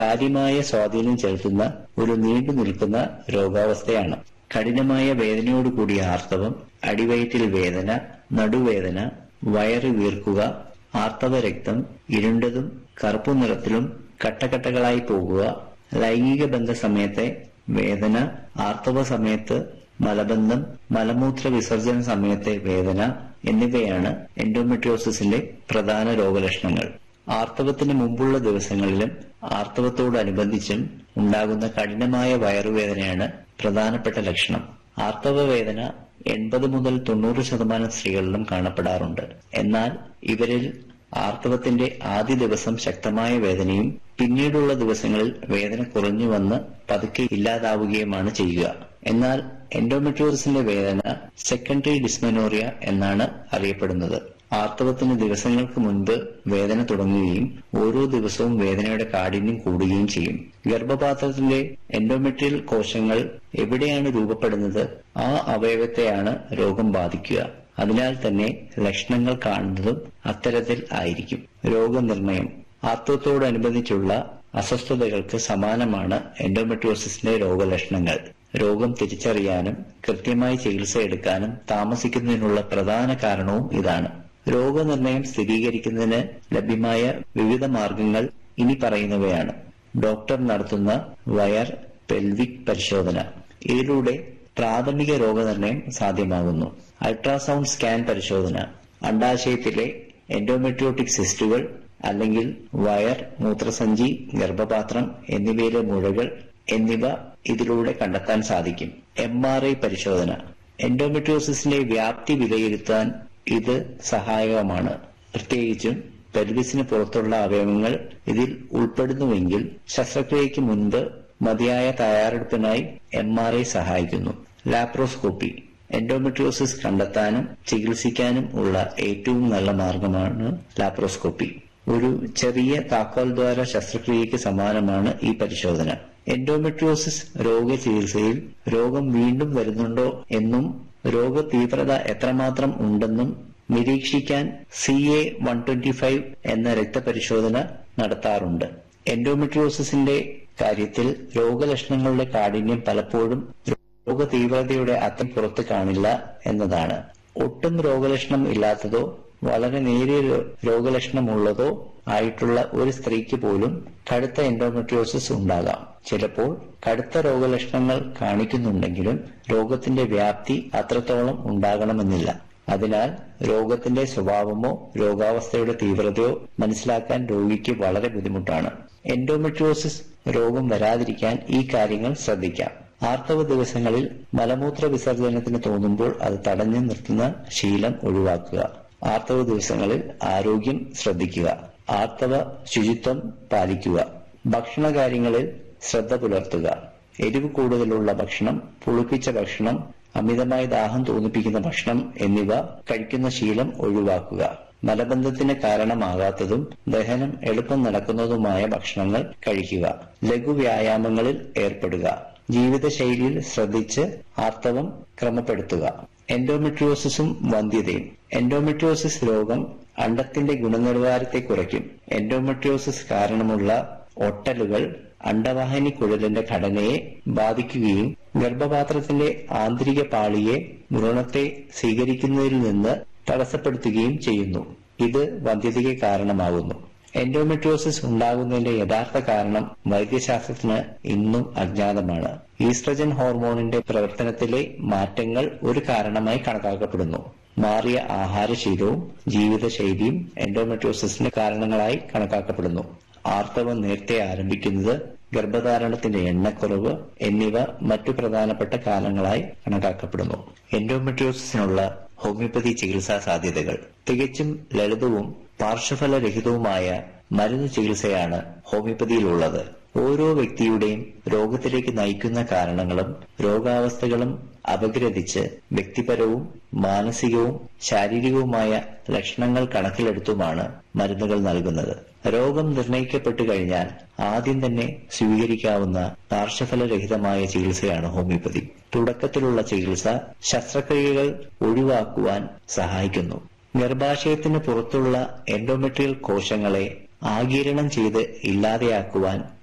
കാര്യമായ സ്വാധീനം ചെലുത്തുന്ന ഒരു നീണ്ടു നിൽക്കുന്ന രോഗാവസ്ഥയാണ്. കഠിനമായ വേദനയോടുകൂടിയ ആർത്തവം, അടിവയറ്റിൽ വേദന, നടുവേദന, വയറ് വീർക്കുക, ആർത്തവ രക്തം ഇരുണ്ടതും കറുപ്പു നിറത്തിലും കട്ടകട്ടകളായി പോകുക, ലൈംഗിക ബന്ധ സമയത്തെ വേദന, ആർത്തവ സമയത്ത് മലബന്ധം, മലമൂത്ര വിസർജന സമയത്തെ വേദന എന്നിവയാണ് എൻഡോമെട്രിയോസിസിന്റെ പ്രധാന രോഗലക്ഷണങ്ങൾ. ആർത്തവത്തിന് മുമ്പുള്ള ദിവസങ്ങളിലും ആർത്തവത്തോടനുബന്ധിച്ചും ഉണ്ടാകുന്ന കഠിനമായ വയറുവേദനയാണ് പ്രധാനപ്പെട്ട ലക്ഷണം. ആർത്തവ വേദന 80 മുതൽ 90% സ്ത്രീകളിലും കാണപ്പെടാറുണ്ട്. എന്നാൽ ഇവരിൽ ആർത്തവത്തിന്റെ ആദ്യ ദിവസം ശക്തമായ വേദനയും പിന്നീടുള്ള ദിവസങ്ങളിൽ വേദന കുറഞ്ഞു വന്ന് പതുക്കെ ഇല്ലാതാവുകയുമാണ് ചെയ്യുക. എന്നാൽ എൻഡോമെട്രിയോസിന്റെ വേദന സെക്കൻഡറി ഡിസ്മെനോറിയ എന്നാണ് അറിയപ്പെടുന്നത്. ആർത്തവത്തിന് ദിവസങ്ങൾക്ക് മുൻപ് വേദന തുടങ്ങുകയും ഓരോ ദിവസവും വേദനയുടെ കാഠിന്യം കൂടുകയും ചെയ്യും. ഗർഭപാത്രത്തിലെ എൻഡോമെട്രിയൽ കോശങ്ങൾ എവിടെയാണ് രൂപപ്പെടുന്നത് ആ അവയവത്തെയാണ് രോഗം ബാധിക്കുക. അതിനാൽ തന്നെ ലക്ഷണങ്ങൾ കാണുന്നതും അത്തരത്തിൽ ആയിരിക്കും. രോഗനിർണയം ആർത്തവത്തോടനുബന്ധിച്ചുള്ള അസ്വസ്ഥതകൾക്ക് സമാനമാണ് എൻഡോമെട്രിയോസിസിന്റെ രോഗലക്ഷണങ്ങൾ. രോഗം തിരിച്ചറിയാനും കൃത്യമായി ചികിത്സ എടുക്കാനും താമസിക്കുന്നതിനുള്ള പ്രധാന കാരണവും ഇതാണ്. രോഗനിർണയം സ്ഥിരീകരിക്കുന്നതിന് ലഭ്യമായ വിവിധ മാർഗങ്ങൾ ഇനി പറയുന്നവയാണ്. ഡോക്ടർ നടത്തുന്ന വയർ പെൽവിക് പരിശോധന. ഇതിലൂടെ പ്രാഥമിക രോഗനിർണയം സാധ്യമാകുന്നു. അൾട്രാസൗണ്ട് സ്കാൻ പരിശോധന. അണ്ഡാശയത്തിലെ എൻഡോമെട്രിയോട്ടിക് സിസ്റ്റുകൾ അല്ലെങ്കിൽ വയർ, മൂത്രസഞ്ചി, ഗർഭപാത്രം എന്നിവയിലെ മുഴകൾ എന്നിവ ഇതിലൂടെ കണ്ടെത്താൻ സാധിക്കും. MRI പരിശോധന. എൻഡോമെട്രിയോസിസിന്റെ വ്യാപ്തി വിലയിരുത്താൻ ഇത് സഹായകമാണ്. പ്രത്യേകിച്ചും പെൽവിസിന് പുറത്തുള്ള അവയവങ്ങൾ ഇതിൽ ഉൾപ്പെടുന്നുവെങ്കിൽ ശസ്ത്രക്രിയയ്ക്ക് മുൻപ് മതിയായ തയ്യാറെടുപ്പിനായി MRI സഹായിക്കുന്നു. ലാപ്രോസ്കോപ്പി. എൻഡോമെട്രിയോസിസ് കണ്ടെത്താനും ചികിത്സിക്കാനും ഉള്ള ഏറ്റവും നല്ല മാർഗമാണ് ലാപ്രോസ്കോപ്പി. ഒരു ചെറിയ താക്കോൽ ദ്വാര ശസ്ത്രക്രിയയ്ക്ക് സമാനമാണ് ഈ പരിശോധന. എൻഡോമെട്രിയോസിസ് രോഗചികിത്സയിൽ രോഗം വീണ്ടും വരുന്നുണ്ടോ എന്നും രോഗതീവ്രത എത്രമാത്രം ഉണ്ടെന്നും നിരീക്ഷിക്കാൻ CA-125 എന്ന രക്തപരിശോധന നടത്താറുണ്ട്. എൻഡോമെട്രിയോസിസിന്റെ കാര്യത്തിൽ രോഗലക്ഷണങ്ങളുടെ കാഠിന്യം പലപ്പോഴും രോഗതീവ്രതയുടെ അത്ര പുറത്ത് കാണില്ല എന്നതാണ്. ഒട്ടും രോഗലക്ഷണം ഇല്ലാത്തതോ വളരെ നേരിയ രോഗലക്ഷണമുള്ളതോ ആയിട്ടുള്ള ഒരു സ്ത്രീക്ക് പോലും കടുത്ത എൻഡോമെട്രിയോസിസ് ഉണ്ടാകാം. ചിലപ്പോൾ കടുത്ത രോഗലക്ഷണങ്ങൾ കാണിക്കുന്നുണ്ടെങ്കിലും രോഗത്തിന്റെ വ്യാപ്തി അത്രത്തോളം ഉണ്ടാകണമെന്നില്ല. അതിനാൽ രോഗത്തിന്റെ സ്വഭാവമോ രോഗാവസ്ഥയുടെ തീവ്രതയോ മനസ്സിലാക്കാൻ രോഗിക്ക് വളരെ ബുദ്ധിമുട്ടാണ്. എൻഡോമെട്രിയോസിസ് രോഗം വരാതിരിക്കാൻ ഈ കാര്യങ്ങൾ ശ്രദ്ധിക്കാം. ആർത്തവ ദിവസങ്ങളിൽ മലമൂത്ര വിസർജനത്തിന് തോന്നുമ്പോൾ അത് തടഞ്ഞു നിർത്തുന്ന ശീലം ഒഴിവാക്കുക. ആർത്തവ ദിവസങ്ങളിൽ ആരോഗ്യം ശ്രദ്ധിക്കുക. ആർത്തവ ശുചിത്വം പാലിക്കുക. ഭക്ഷണകാര്യങ്ങളിൽ ശ്രദ്ധ പുലർത്തുക. എരിവ് കൂടുതലുള്ള ഭക്ഷണം, പുളിപ്പിച്ച ഭക്ഷണം, അമിതമായി ദാഹം തോന്നിപ്പിക്കുന്ന ഭക്ഷണം എന്നിവ കഴിക്കുന്ന ശീലം ഒഴിവാക്കുക. മലബന്ധത്തിന് കാരണമാകാത്തതും ദഹനം എളുപ്പം നടക്കുന്നതുമായ ഭക്ഷണങ്ങൾ കഴിക്കുക. ലഘുവ്യായാമങ്ങളിൽ ഏർപ്പെടുക. ജീവിതശൈലിയിൽ ശ്രദ്ധിച്ച് ആർത്തവം ക്രമപ്പെടുത്തുക. എൻഡോമെട്രിയോസിസും വന്ധ്യതയും. എൻഡോമെട്രിയോസിസ് രോഗം അണ്ഡത്തിന്റെ ഗുണനിലവാരത്തെ കുറയ്ക്കും. എൻഡോമെട്രിയോസിസ് കാരണമുള്ള ഒട്ടലുകൾ അണ്ഡവാഹിനി കുഴലിന്റെ ഘടനയെ ബാധിക്കുകയും ഗർഭപാത്രത്തിന്റെ ആന്തരിക പാളിയെ ഭ്രൂണത്തെ സ്വീകരിക്കുന്നതിൽ നിന്ന് തടസ്സപ്പെടുത്തുകയും ചെയ്യുന്നു. ഇത് വന്ധ്യതയ്ക്ക് കാരണമാകുന്നു. എൻഡോമെട്രിയോസിസ് ഉണ്ടാകുന്നതിന്റെ യഥാർത്ഥ കാരണം വൈദ്യശാസ്ത്രത്തിന് ഇന്നും അജ്ഞാതമാണ്. ഈസ്ട്രജൻ ഹോർമോണിന്റെ പ്രവർത്തനത്തിലെ മാറ്റങ്ങൾ ഒരു കാരണമായി കണക്കാക്കപ്പെടുന്നു. മാറിയ ആഹാരശീലവും ജീവിതശൈലിയും എൻഡോമെട്രിയോസിസിന്റെ കാരണങ്ങളായി കണക്കാക്കപ്പെടുന്നു. ആർത്തവം നേരത്തെ ആരംഭിക്കുന്നത്, ഗർഭധാരണത്തിന്റെ എണ്ണക്കുറവ് എന്നിവ മറ്റു പ്രധാനപ്പെട്ട കാരണങ്ങളായി കണക്കാക്കപ്പെടുന്നു. എൻഡോമെട്രിയോസിസിനുള്ള ഹോമിയോപ്പതി ചികിത്സാ സാധ്യതകൾ. തികച്ചും ലളിതവും പാർശ്വഫലരഹിതവുമായ മരുന്ന് ചികിത്സയാണ് ഹോമിയോപ്പതിയിലുള്ളത്. ഓരോ വ്യക്തിയുടെയും രോഗത്തിലേക്ക് നയിക്കുന്ന കാരണങ്ങളും രോഗാവസ്ഥകളും അപഗ്രഥിച്ച് വ്യക്തിപരവും മാനസികവും ശാരീരികവുമായ ലക്ഷണങ്ങൾ കണക്കിലെടുത്തുമാണ് മരുന്നുകൾ നൽകുന്നത്. രോഗം നിർണയിക്കപ്പെട്ടു കഴിഞ്ഞാൽ ആദ്യം തന്നെ സ്വീകരിക്കാവുന്ന പാർശ്വഫലരഹിതമായ ചികിത്സയാണ് ഹോമിയോപ്പതി. തുടക്കത്തിലുള്ള ചികിത്സ ശസ്ത്രക്രിയകൾ ഒഴിവാക്കുവാൻ സഹായിക്കുന്നു. ഗർഭാശയത്തിന് പുറത്തുള്ള എൻഡോമെട്രിയൽ കോശങ്ങളെ ആഗിരണം ചെയ്ത് ഇല്ലാതെയാക്കുവാൻ